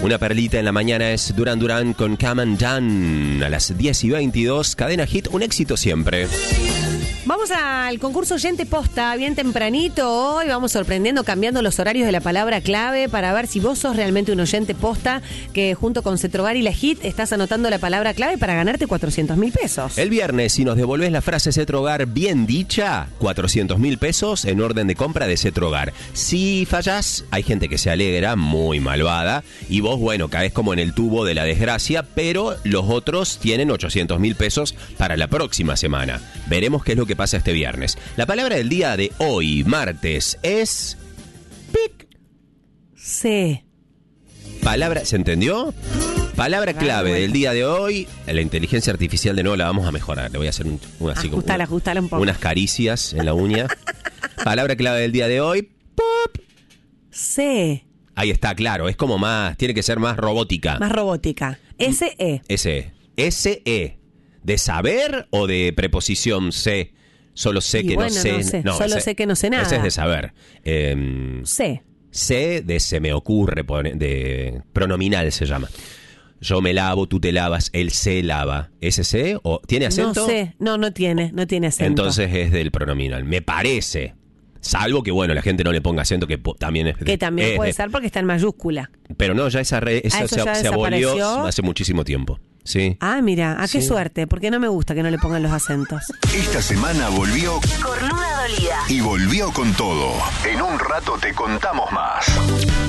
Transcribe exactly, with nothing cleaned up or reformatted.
Una perlita en la mañana es Duran Duran con Come and Done. A las diez y veintidós, Cadena Hit, un éxito siempre. Vamos al concurso Oyente Posta, bien tempranito. Hoy vamos sorprendiendo, cambiando los horarios de la palabra clave para ver si vos sos realmente un oyente posta que junto con Cetrogar y la Hit estás anotando la palabra clave para ganarte cuatrocientos mil pesos. El viernes, si nos devolvés la frase Cetrogar bien dicha, cuatrocientos mil pesos en orden de compra de Cetrogar. Si fallás, hay gente que se alegra, muy malvada, y vos, bueno, caes como en el tubo de la desgracia, pero los otros tienen ochocientos mil pesos para la próxima semana. Veremos qué es lo que pasa este viernes. La palabra del día de hoy, martes, es... pic. Sí. Palabra, ¿se entendió? Palabra clave del día de hoy. La inteligencia artificial de nuevo la vamos a mejorar. Le voy a hacer un, un así como ajustala, ajustala un poco. Unas caricias en la uña. Palabra clave del día de hoy. Pop. Sí. Ahí está, claro. Es como más, tiene que ser más robótica. Más robótica. S-E. S-E. S-E. ¿De saber o de preposición sé? Solo sé y que bueno, no sé. No sé. No, Solo ese, sé que no sé nada. Ese es de saber. Eh, sé. Sé de se me ocurre, de pronominal se llama. Yo me lavo, tú te lavas, él se lava. ¿Ese sé? ¿O tiene acento? No sé. No, no tiene. No tiene acento. Entonces es del pronominal. Me parece. Salvo que, bueno, la gente no le ponga acento, que po- también es... Que también es puede de, ser porque está en mayúscula. Pero no, ya esa, re, esa Ah, ¿eso se, ya se abolió desapareció? hace muchísimo tiempo. Sí. Ah, mira, a qué Sí. suerte, porque no me gusta que no le pongan los acentos. Esta semana volvió Cornuda Dolida. y volvió con todo. En un rato te contamos más.